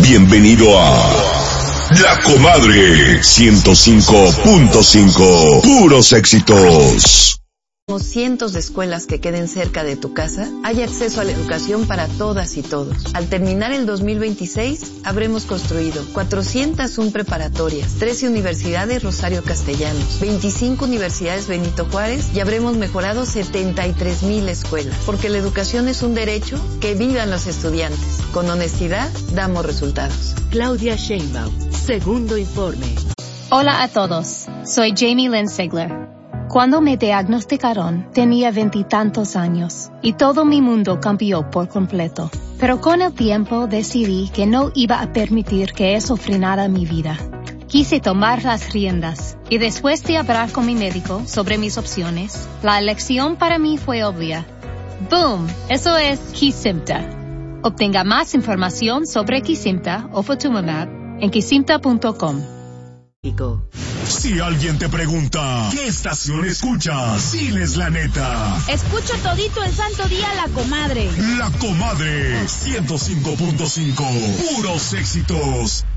Bienvenido a La Comadre 105.5. Puros éxitos. Cientos de escuelas que queden cerca de tu casa, hay acceso a la educación para todas y todos. Al terminar el 2026, habremos construido 401 preparatorias, 13 universidades Rosario Castellanos, 25 universidades Benito Juárez y habremos mejorado 73,000 escuelas. Porque la educación es un derecho, que vivan los estudiantes. Con honestidad, damos resultados. Claudia Sheinbaum, Segundo Informe. Hola a todos, soy Jamie Lynn Sigler. Cuando me diagnosticaron, tenía 20 y tantos años, y todo mi mundo cambió por completo. Pero con el tiempo decidí que no iba a permitir que eso frenara mi vida. Quise tomar las riendas, y después de hablar con mi médico sobre mis opciones, la elección para mí fue obvia. ¡Boom! Eso es Kesimpta. Obtenga más información sobre Kesimpta o Ofatumumab en kesimpta.com. Si alguien te pregunta, ¿qué estación escuchas? Diles la neta. Escucho todito el santo día La Comadre. La Comadre 105.5. Puros éxitos.